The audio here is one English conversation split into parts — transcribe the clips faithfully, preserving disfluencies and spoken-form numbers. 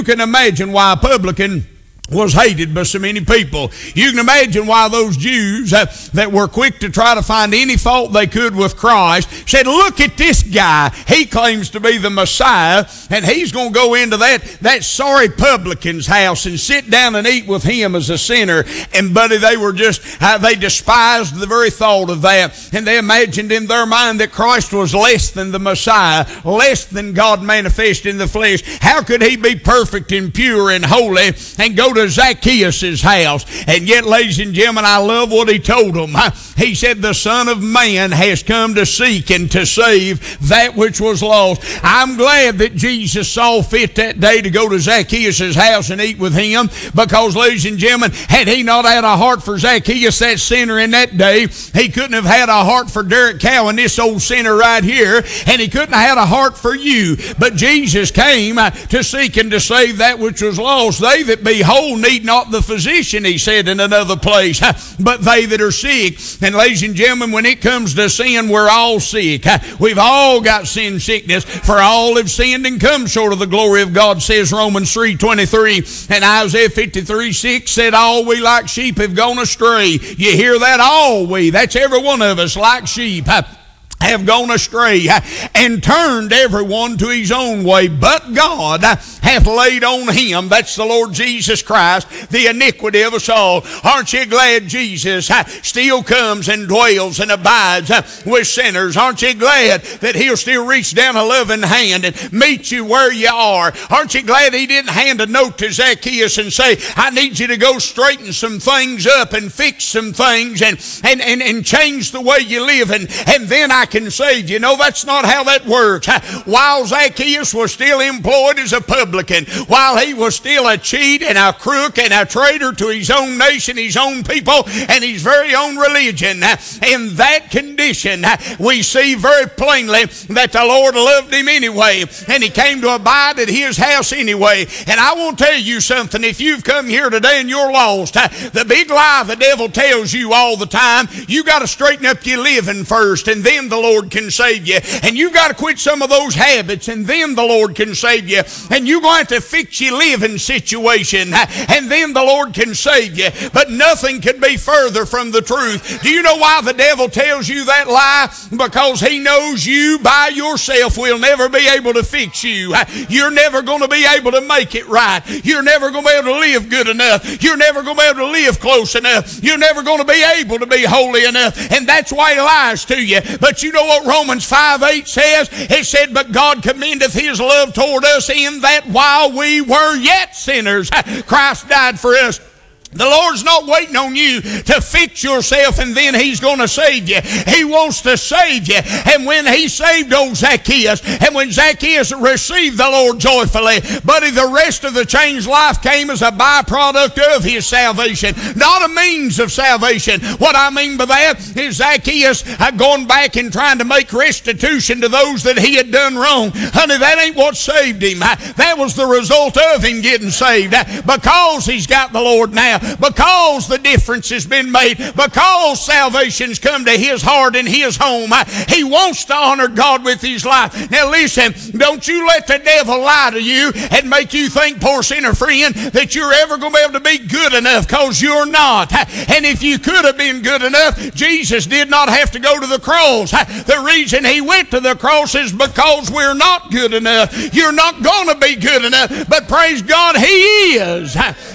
You can imagine why a publican was hated by so many people. You can imagine why those Jews uh, that were quick to try to find any fault they could with Christ said, look at this guy. He claims to be the Messiah, and he's going to go into that, that sorry publican's house and sit down and eat with him as a sinner. And buddy, they were just, uh, they despised the very thought of that. And they imagined in their mind that Christ was less than the Messiah, less than God manifest in the flesh. How could he be perfect and pure and holy and go to Zacchaeus' house? And yet, ladies and gentlemen, I love what he told them. He said, the Son of Man has come to seek and to save that which was lost. I'm glad that Jesus saw fit that day to go to Zacchaeus' house and eat with him, because, ladies and gentlemen, had he not had a heart for Zacchaeus, that sinner in that day, he couldn't have had a heart for Derek Cowan, this old sinner right here, and he couldn't have had a heart for you. But Jesus came to seek and to save that which was lost. They that be whole need not the physician, he said in another place, but they that are sick. And ladies and gentlemen, when it comes to sin, we're all sick. We've all got sin sickness, for all have sinned and come short of the glory of God, says Romans three twenty-three. And Isaiah fifty-three six said, all we like sheep have gone astray. You hear that? All we, that's every one of us, like sheep, have gone astray, and turned everyone to his own way. But God hath laid on him, that's the Lord Jesus Christ, the iniquity of us all. Aren't you glad Jesus still comes and dwells and abides with sinners? Aren't you glad that he'll still reach down a loving hand and meet you where you are? Aren't you glad he didn't hand a note to Zacchaeus and say, I need you to go straighten some things up and fix some things and, and, and, and change the way you live, and, and then I can save you. No, that's not how that works. While Zacchaeus was still employed as a publican, while he was still a cheat and a crook and a traitor to his own nation, his own people, and his very own religion, in that condition, we see very plainly that the Lord loved him anyway, and he came to abide at his house anyway. And I want to tell you something. If you've come here today and you're lost, the big lie the devil tells you all the time, you got to straighten up your living first, and then the Lord can save you. And you got to quit some of those habits, and then the Lord can save you. And you're going to have to fix your living situation, and then the Lord can save you. But nothing could be further from the truth. Do you know why the devil tells you that lie? Because he knows you by yourself will never be able to fix you. You're never going to be able to make it right. You're never going to be able to live good enough. You're never going to be able to live close enough. You're never going to be able to be holy enough. And that's why he lies to you. But you know what Romans five eight says? It said, but God commendeth his love toward us in that while we were yet sinners, Christ died for us. The Lord's not waiting on you to fix yourself and then he's going to save you. He wants to save you. And when he saved old Zacchaeus, and when Zacchaeus received the Lord joyfully, buddy, the rest of the changed life came as a byproduct of his salvation, not a means of salvation. What I mean by that is Zacchaeus uh, going back and trying to make restitution to those that he had done wrong. Honey, that ain't what saved him. Uh, that was the result of him getting saved. Uh, because he's got the Lord now. Because the difference has been made, because salvation's come to his heart and his home, he wants to honor God with his life. Now listen, don't you let the devil lie to you and make you think, poor sinner friend, that you're ever going to be able to be good enough, because you're not. And if you could have been good enough, Jesus did not have to go to the cross. The reason he went to the cross is because we're not good enough. You're not going to be good enough, but praise God, he is.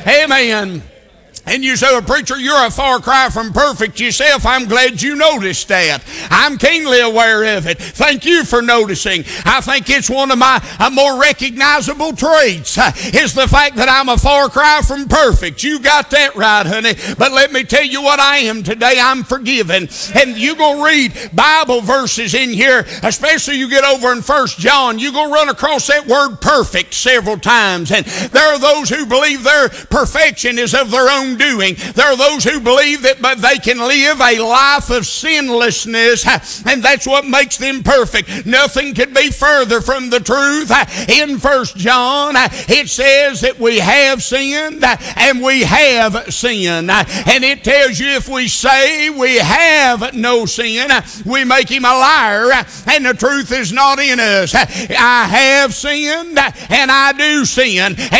Amen. And you say, well, preacher, you're a far cry from perfect yourself. I'm glad you noticed that. I'm keenly aware of it. Thank you for noticing. I think it's one of my uh, more recognizable traits uh, is the fact that I'm a far cry from perfect. You got that right, honey. But let me tell you what I am today. I'm forgiven. And you go read Bible verses in here, especially you get over in First John, you go run across that word perfect several times. And there are those who believe their perfection is of their own doing. There are those who believe that but they can live a life of sinlessness, and that's what makes them perfect. Nothing could be further from the truth. In First John, it says that we have sinned and we have sinned. And it tells you if we say we have no sin, we make him a liar, and the truth is not in us. I have sinned and I do sin.